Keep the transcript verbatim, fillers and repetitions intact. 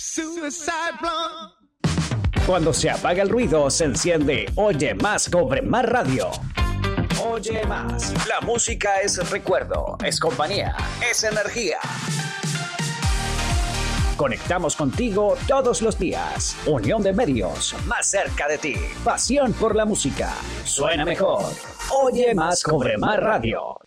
Suicide Blonde. Cuando se apaga el ruido, se enciende Oye Más, Cobre Más Radio. Oye Más. La música es recuerdo, es compañía, es energía. Conectamos contigo todos los días. Unión de medios, más cerca de ti. Pasión por la música. Suena mejor. Oye Más, Cobre Más Radio.